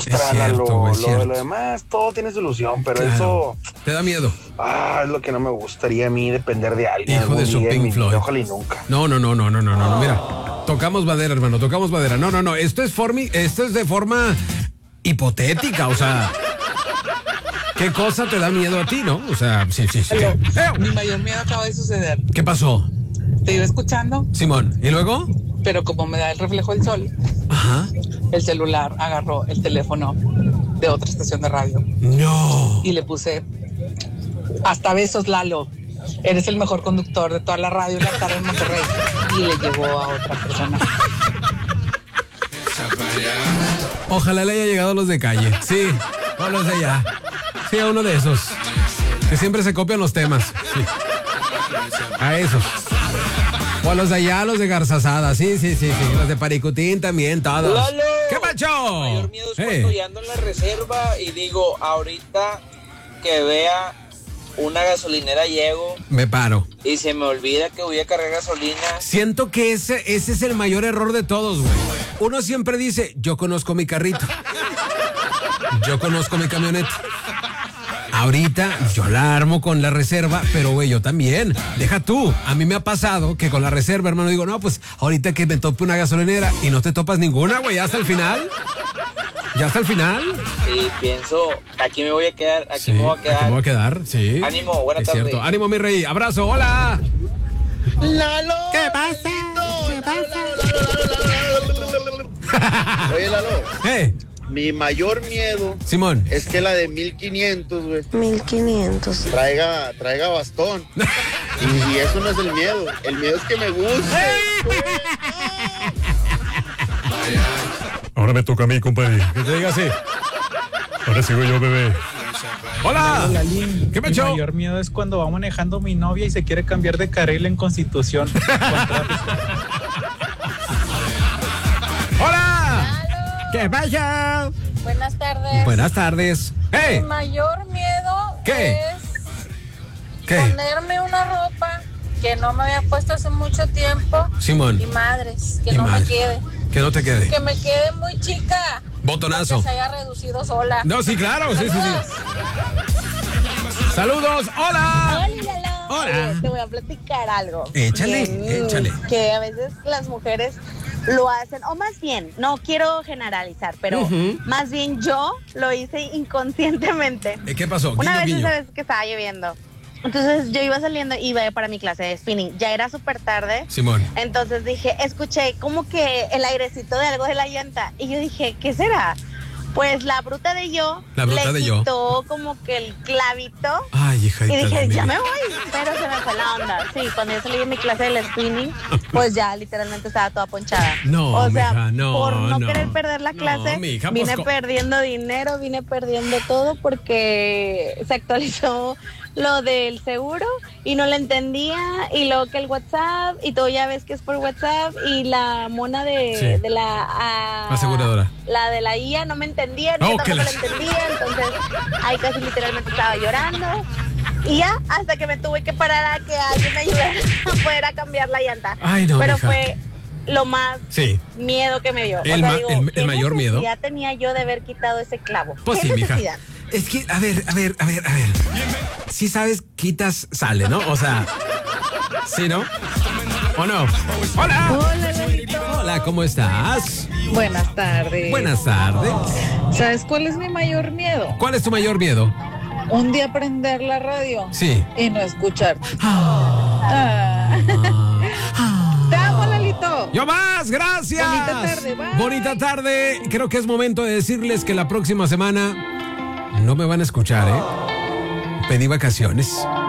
Es cierto, güey, es Lo cierto. demás, todo tiene solución, pero Claro. eso ¿Te da miedo? es lo que no me gustaría a mí, depender de alguien. Hijo de algún su día en Pink mi Floyd. vida, ojalá y nunca. No, mira. Tocamos madera, hermano, tocamos madera. No. Esto es de forma hipotética, o sea. ¿Qué cosa te da miedo a ti, no? O sea, sí. Mi mayor miedo acaba de suceder. ¿Qué pasó, Te iba escuchando, Simón? ¿Y luego? pero como me da el reflejo del sol, Ajá. el celular agarró el teléfono de otra estación de radio No. y le puse hasta besos, Lalo. Eres el mejor conductor de toda la radio y la tarde en Monterrey. Y le llegó a otra persona. Ojalá le haya llegado a los de calle. Sí, o los de allá. Sí, a uno de esos. Que siempre se copian los temas. Sí. A esos. O a los de allá, a los de Garzazada. Sí. Los de Paricutín también, todos. ¡Lalo! ¿Qué pacho? Mayor miedo es cuando ya ando en la reserva y digo, ahorita que vea una gasolinera llego Me paro. y se me olvida que voy a cargar gasolina. Siento que ese es el mayor error de todos, güey. Uno siempre dice, yo conozco mi carrito. Yo conozco mi camioneta. Ahorita yo la armo con la reserva, pero güey, yo también. Deja tú. A mí me ha pasado que con la reserva, hermano, digo, no, pues ahorita que me tope una gasolinera y no te topas ninguna, güey, ya hasta el final. Ya hasta el final. Y pienso, aquí me voy a quedar, aquí Sí, me voy a quedar. aquí me voy a quedar, sí. Ánimo, buena Es tarde. cierto. Ánimo, mi rey. Abrazo, hola. ¡Lalo! ¿Qué pasa? ¿Qué pasa? Oye, Lalo, mi mayor miedo Simón. es que la de 1500, güey, 1500. traiga bastón. Y eso no es el miedo es que me guste. Ahora me toca a mí, compadre. Que te diga así. Ahora sigo yo, bebé. Hola. ¿Qué me Mi echó? mayor miedo es cuando va manejando mi novia y se quiere cambiar de carril en Constitución. Hola. ¿Qué pasa? Buenas tardes. Buenas tardes. Mi mayor miedo ¿Qué? es ¿Qué? ponerme una ropa que no me había puesto hace mucho tiempo. Simón. Y madres, que Y no madre. me quede. Que no te quede. Que me quede muy chica. Botonazo. Que se haya reducido sola. No, sí, claro. Sí. Saludos. Hola. Hola. Hola. Te voy a platicar algo. Échale. Que a veces las mujeres lo hacen, o más bien, no quiero generalizar, pero más bien yo lo hice inconscientemente. ¿Qué pasó? Una vez Guiño. esa vez que estaba lloviendo. Entonces yo iba saliendo y iba para mi clase de spinning. Ya era súper tarde. Simón. Entonces escuché como que el airecito de algo de la llanta. Y yo dije, ¿qué será? Pues la bruta de yo le quitó como que el clavito. Ay, hija. Y dije, ya me voy. Pero se me fue la onda. Sí, cuando yo salí de mi clase del spinning, pues ya literalmente estaba toda ponchada. No, o sea, mija, no, por no no. querer perder la clase, mija, vine pues, perdiendo dinero, vine perdiendo todo porque se actualizó lo del seguro y no le entendía, y luego que el WhatsApp y todo, ya ves que es por WhatsApp, y la mona de la aseguradora, la de la IA no me entendía, ni yo tampoco la entendía, entonces ahí casi literalmente estaba llorando. Y ya, hasta que me tuve que parar a que alguien me ayudara a poder a cambiar la llanta. Ay, no, pero mija. fue lo más miedo que me dio. El mayor miedo. Ya tenía yo de haber quitado ese clavo. Pues ¿Qué sí, mija. necesidad? Es que, a ver. Si sabes, quitas, sale, ¿no? O sea, ¿sí, no? ¿O no? Hola. Hola, Lalito. Hola, ¿cómo estás? Buenas tardes. Buenas tardes. ¿Sabes cuál es mi mayor miedo? ¿Cuál es tu mayor miedo? Un día prender la radio. Sí. Y no escucharte. Te amo, Lalito. Yo más, gracias. Bonita tarde, bye. Bonita tarde. Creo que es momento de decirles que la próxima semana no me van a escuchar, ¿eh? Pedí vacaciones.